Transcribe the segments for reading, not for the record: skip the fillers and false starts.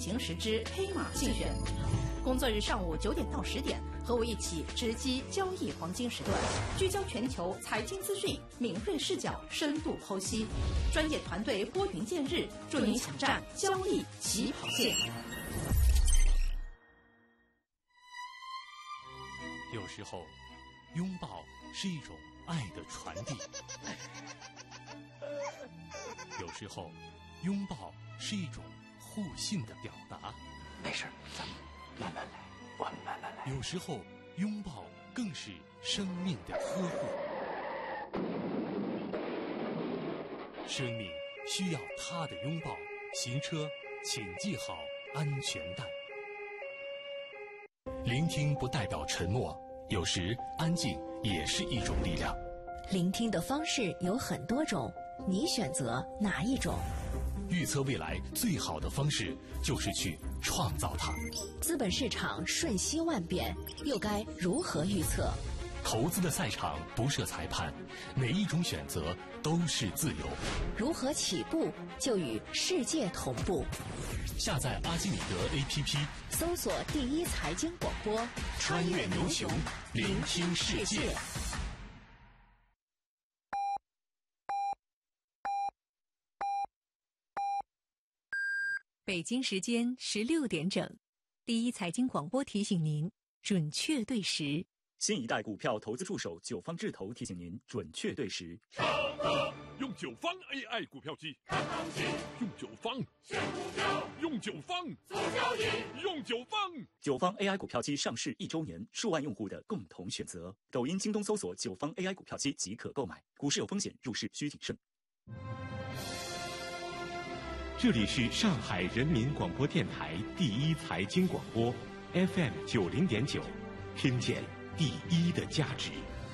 行时之黑马竞选。工作日上午9点到10点，和我一起直击交易黄金时段，聚焦全球财经资讯，敏锐视角，深度剖析，专业团队拨云见日，助您抢占交易起跑线。 有时候，拥抱是一种爱的传递；有时候，拥抱是一种互信的表达。 没事，咱们慢慢来，我们慢慢来。 有时候，拥抱更是生命的呵护。生命需要他的拥抱。行车请系好安全带。聆听不代表沉默，有时安静也是一种力量。 聆听的方式有很多种，你选择哪一种？ 预测未来最好的方式就是去创造它。 资本市场瞬息万变，又该如何预测？ 投资的赛场不设裁判，每一种选择都是自由。 如何起步就与世界同步？ 下载阿基米德 APP， 搜索第一财经广播， 穿越牛熊，聆听世界。 北京时间16点整，第一财经广播提醒您准确对时。 新一代股票投资助手九方智投提醒您准确对时。 用九方 AI 股票机，用九方选股票，用九方做交易，用九方。 九方 AI 股票机上市1周年，数万用户的共同选择。抖音、京东搜索九方 AI 股票机即可购买。股市有风险，入市需谨慎。 这里是上海人民广播电台第一财经广播 FM 90.9，听见第一的价值。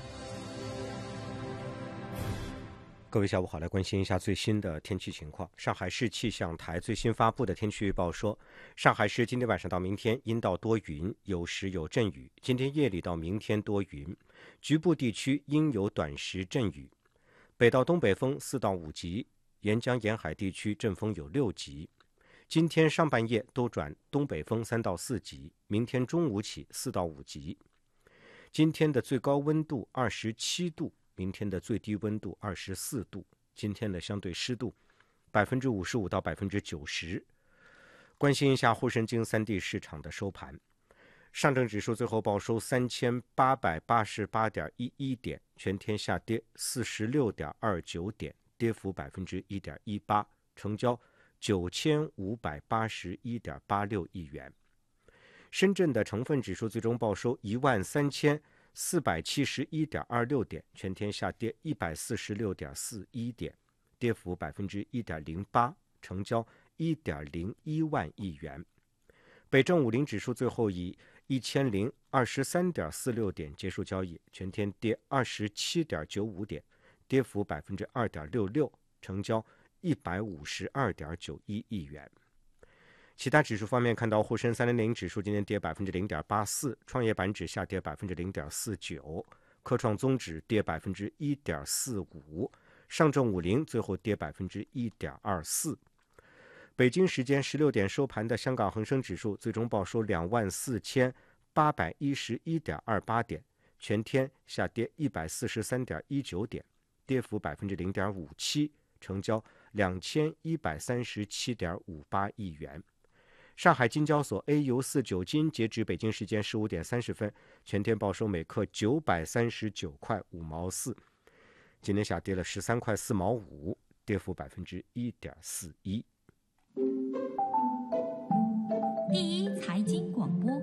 各位下午好，来关心一下最新的天气情况。上海市气象台最新发布的天气预报说，上海市今天晚上到明天阴到多云，有时有阵雨。今天夜里到明天多云，局部地区应有短时阵雨。北到东北风4到5级，沿江沿海地区阵风有6级。今天上半夜都转东北风3到4级，明天中午起4到5级。今天的最高温度27度，明天的最低温度24度。今天的相对湿度55%到90%。关心一下沪深京3地市场的收盘。上证指数最后报收3888.11点，全天下跌46.29点，跌幅1.18%，成交9581.86亿元。深圳的成分指数最终报收13471.26点，全天下跌146.41点，跌幅1.08%，成交1.01万亿元。北证50指数最后以1023.46点结束交易，全天跌27.95点，跌幅2.66%，成交152.91亿元。其他指数方面，看到沪深300指数今天跌0.84%，创业板指下跌0.49%，科创综指跌1.45%，上证50最后跌1.24%。北京时间16点收盘的香港恒生指数最终报收24811.28点，全天下跌143.19点，跌幅0.57%，成交2137.58亿元。上海金交所 AU49 金截至北京时间15点30分，全天报收每克939块5毛4，今天下跌了13块4毛5，跌幅1.41%。 第一财经广播，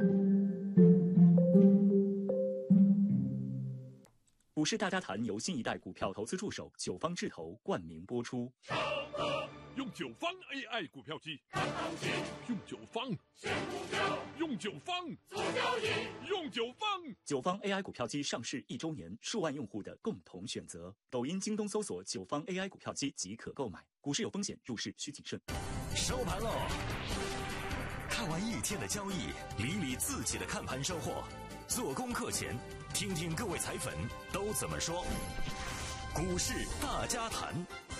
股市大家谈由新一代股票投资助手九方智投冠名播出。 用九方 AI 股票机，用九方选股票，用九方做交易，用九方。 九方 AI 股票机上市1周年，数万用户的共同选择。抖音、京东搜索九方 AI 股票机即可购买。股市有风险，入市需谨慎。 收盘喽！看完一天的交易，理理自己的看盘收获。做功课前，听听各位财粉都怎么说。股市大家谈。